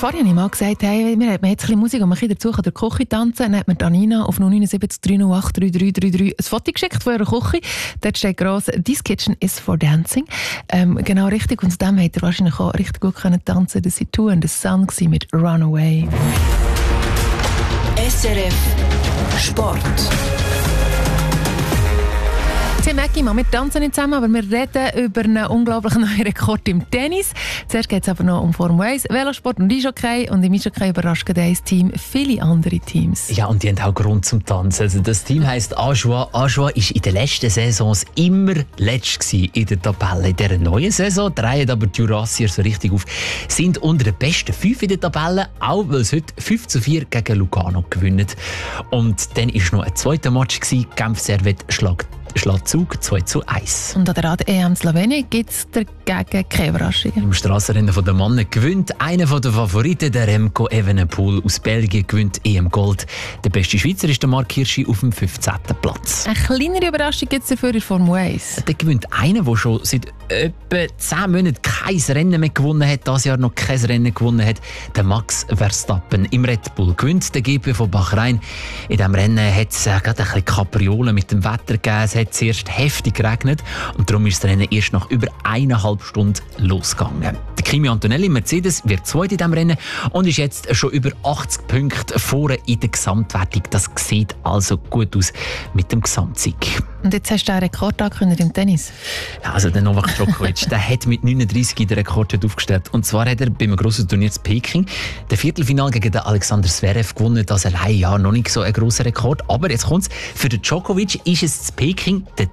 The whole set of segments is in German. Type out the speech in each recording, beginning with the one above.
vorhin habe ich mal gesagt, hey, wir haben jetzt ein bisschen Musik und man kann dazu der Küche tanzen. Dann hat mir Danina auf 079 308 3333 ein Foto geschickt von ihrer Küche. Dort steht gross, «This kitchen is for dancing». Genau richtig. Und zu dem hat er wahrscheinlich auch richtig gut tanzen. Das war «Two and the Sun» mit «Runaway». SRF Sport. Maggie, wir tanzen nicht zusammen, aber wir reden über einen unglaublichen neuen Rekord im Tennis. Zuerst geht es aber noch um Formel 1, Velosport und Eishockey. Und im Eishockey überrascht ein Team viele andere Teams. Ja, und die haben auch Grund zum Tanzen. Also das Team heisst Ajoie. Ajoie war in den letzten Saisons immer letzt in der Tabelle. In dieser neuen Saison drehen aber die Jurassier so richtig auf. Sind unter den besten 5 in der Tabelle, auch weil sie heute 5-4 gegen Lugano gewinnen. Und dann war noch ein zweiter Match. Genf-Servette schlägt Zug 2-1. Und an der Rad-EM Slowenien gibt es dagegen keine Überraschungen. Im Strassenrennen der Männer gewinnt einer der Favoriten, der Remco Evenepoel aus Belgien, gewinnt EM Gold. Der beste Schweizer ist der Marc Hirschi auf dem 15. Platz. Eine kleinere Überraschung gibt es dafür in Formel 1. Der gewinnt einer, der schon seit etwa 10 Monaten kein Rennen mehr gewonnen hat, dieses Jahr noch kein Rennen gewonnen hat. Der Max Verstappen im Red Bull gewinnt der GP von Bahrain. In diesem Rennen hat es gerade ein bisschen Kapriolen mit dem Wetter gegeben. Es hat zuerst heftig geregnet und darum ist das Rennen erst nach über 1,5 Stunden losgegangen. Der Kimi Antonelli Mercedes wird zweiter in diesem Rennen und ist jetzt schon über 80 Punkte vorne in der Gesamtwertung. Das sieht also gut aus mit dem Gesamtsieg. Und jetzt hast du einen Rekord angekündigt im Tennis. Ja, also der Novak Djokovic, der hat mit 39 den Rekord aufgestellt. Und zwar hat er beim grossen Turnier in Peking das Viertelfinale gegen den Alexander Zverev gewonnen. Das allein ja noch nicht so ein grosser Rekord. Aber jetzt kommt's. Für den Djokovic ist es in Peking der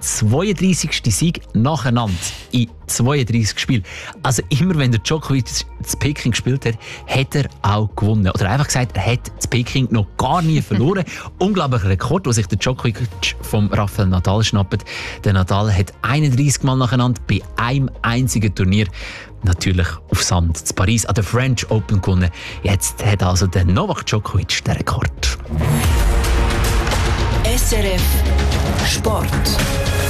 32. Sieg nacheinander in 32 Spielen. Also immer wenn der Djokovic in Peking gespielt hat, hat er auch gewonnen. Oder einfach gesagt, er hat in Peking noch gar nie verloren. Unglaublicher Rekord, den sich der Djokovic vom Rafael Nadal schnappt. Der Nadal hat 31 Mal nacheinander bei einem einzigen Turnier, natürlich auf Sand, in Paris an der French Open gewonnen. Jetzt hat also der Novak Djokovic den Rekord. SRF Sport.